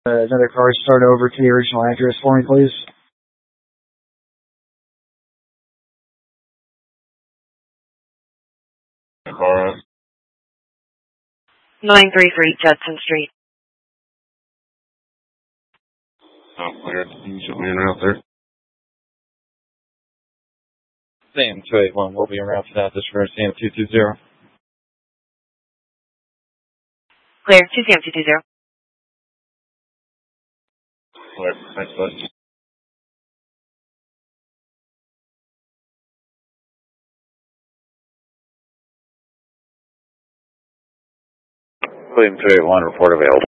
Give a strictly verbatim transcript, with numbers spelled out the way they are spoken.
Uh, another car start over to the original address for me, please. Car. nine thirty-three Judson Street. Oh, cleared. You can show me en route there. Sam two eight one, we'll be en route to that. This for Sam two two zero. Clear, two Sam two two zero. Clear. Thanks, bud. William two eight one, report available.